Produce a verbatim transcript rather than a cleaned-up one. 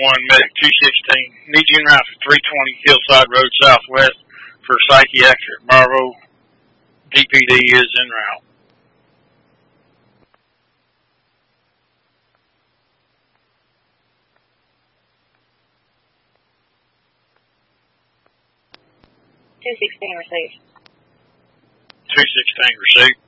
one, Medic two sixteen. Need you en route for three twenty Hillside Road Southwest for psychiatric. Bravo. D P D is en route. two sixteen received. two sixteen received.